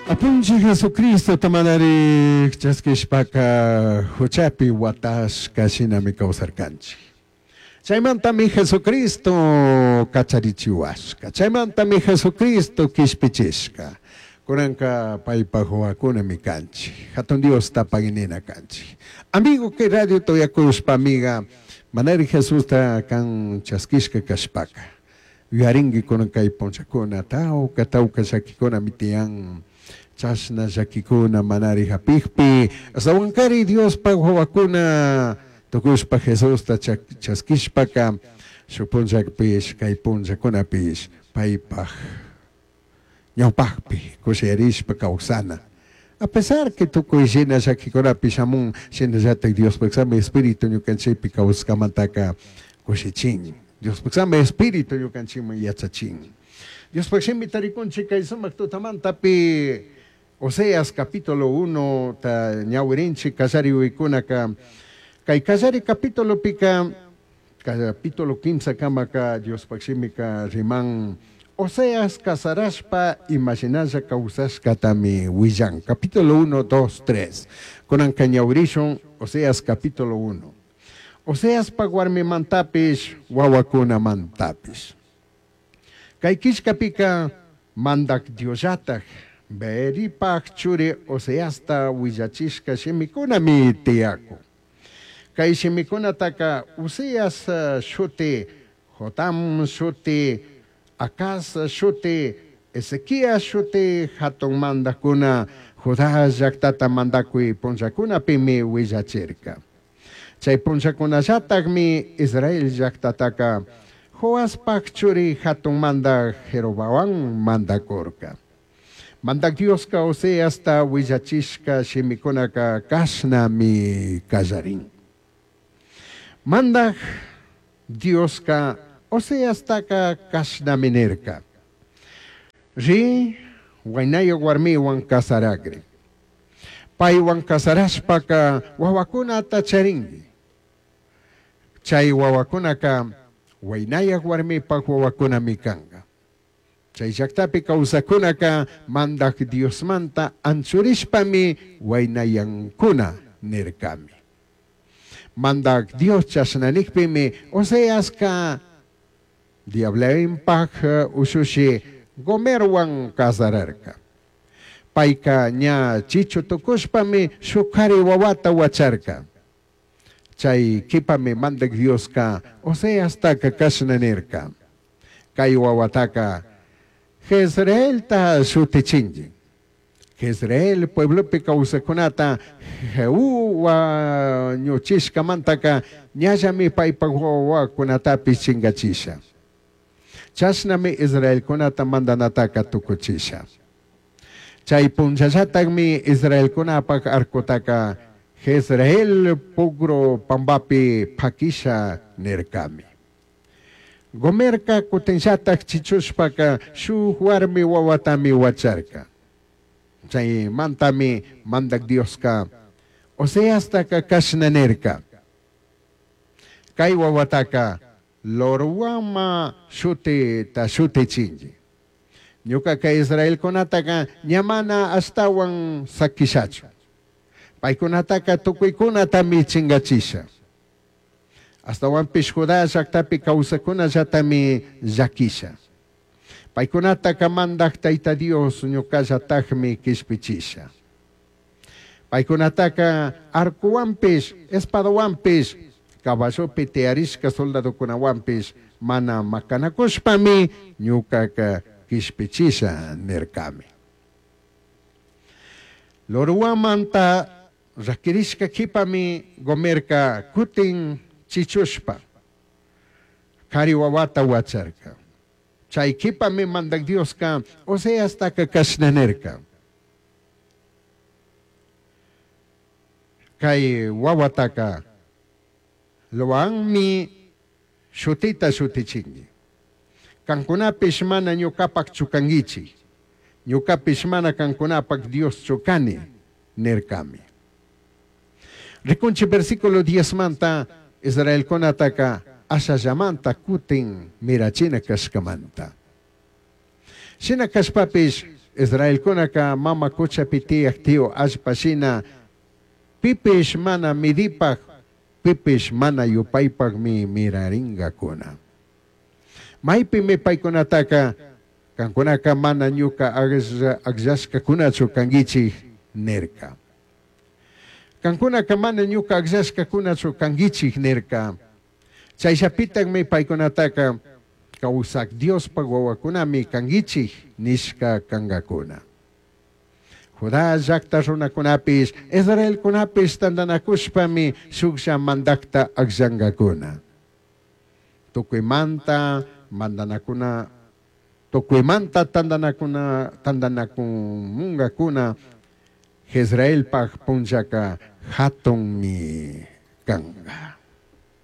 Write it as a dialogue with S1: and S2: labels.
S1: Apunci Jesucristo tamanari chaskishpaka huchapi watas kashinami kawsarkanchik. Chaymantami Jesucristo kacharichiwashka. Chaymantami Jesucristo kishpichishka. Kunanka paypa huwakunami kanchik. Hatun Dios tapaginina kanchik. Amigo que radio toyakushpa amiga, manari Jesús ta kan chaskishka kashpaka. Yaringi kunanka iponchakuna tau kashakikuna mitiang chasna jakikuna manari hapikpi. Sawankari Dios pa huwakuna tukushpa Jesús ta chaskishpaka supunchakpish kay punchakunapish paypaj ñawpajpi kusherishpa kawsana. A pesar que tukuy shina shakikunapish amun shina llatak Dios paksama espíritu ñukanchaypi kawskamantaka kushichin. Dios paksama espíritu ñukanchayman yachachin. Dios paksami tarikunchik kay sumak tutamantapi Oseas capítulo 1 ta ñawirinchik kasari uykunaka kay kasari capítulo pika capítulo 15 kamaka Dios paksimika riman Oseas kasarashpa imaginasha kausashkatami willan capítulo 1, 2, 3 kunanka ñawirishun Oseas capítulo 1 Oseas paguarmi mantapish wawakuna mantapish kay kishkapika mandak Diosatak Beripach churi Oseasta willachishka shemikunami tiyaku. Kay shemikuna taka Oseas shuti, Jotam shuti, Acaz shuti, Ezequias shuti, hatun mandakuna, Judá yaktata mandakui ponchakuna pimi willachirka. Chay ponchakuna yatakmi Israel yaktataka, Joaspach churi hatun manda Jeroboam mandakurka. Mandak Dios ka Oseas ta willachishka shimikunaka kashna mi kallarin. Mandak Dios ka Oseas taka kashna minerka. Ri wainaya warmiwan kasaragri. Paiwan kasarashpaka wawakuna tacharingi. Chay wawakuna ka wainaya warmipak wawakuna mikanga. Chay llaktapi kawsakunaka mandak Dios manta anchurishpami waynayankuna nirkami. Mandak Dios chasnanikpimi Oseas ka diablainpaj ushushi gomerwan kasararka. Payka ña chichu tukushpami shukari wawata wacharka. Chay kipami mandak Dios ka Oseas taka kashnanirka. Kay wawataka Jezreel ta shutichinji. Jezreel pueblo pika usakunata Jehu wa ñuchishka mantaka ñallami paypahuwa kunatapi chingachisha. Chasnami Israel kunata mandanataka tukuchisha. Chay punchashatagmi Israel kunapak arkutaka Jezreel pugro pambapi pakisha nirkami. Gomerka kutinsatak chichushpaka shu warmi wawatami wacharka. Chay mantami mandak Dios ka Oseas taka kashnanirka. Kay wawataka lorwama shuti ta shuti chinji. Nyuka ka Israel kunataka nyamana astawan sakishachu. Pay kunataka tukuy kunatami chingachisha. Hasta wampish Judá yaktapi kawsakuna yatami yakisha. Paykunata kamandak tayta Dios ñukallatakmi kishpichisha. Paykunataka arkuwampish, espadawampish, caballopi tearishka soldadokunawanpish mana makanakushpami ñukaka kishpichisha nirkami. Loruwamanta rakirishka kipami gomerka kutin chichushpa, kari wawata wacharka. Chay kipami mandak Dios ka, Oseas taka kashnanirka. Kay wawataka, loangmi shutita shutichingi. Kankunapish mana ñukapak chukangichi. Ñukapish mana kankunapak Dios chukani nirkami. Rikunchi versículo 10 manta, Israel konataka ashayamanta kutin mirachina kashkamanta. Shina kashpapish Israel kunaka mama kucha piti aktio aspasina pipish mana midipak pipish mana yupaypak mi miraringa kuna. Maipi mi paykunataka kankunaka mana nyuka agzaska kunachu kangichi nerka. Kankunaka mana nyuka agzaska kunachu kangichi nerka. Chaysapitak mi paykunataka kausak Dios pagwawakunami kangichi nishka kangakuna. Judá jakta runakunapis Israel kunapis tandanakushpami suksha mandakta agzangakuna. Tukuymanta mandanakuna tukuymanta tandanakumungakuna Israel pag punjaka hatong mi kanga.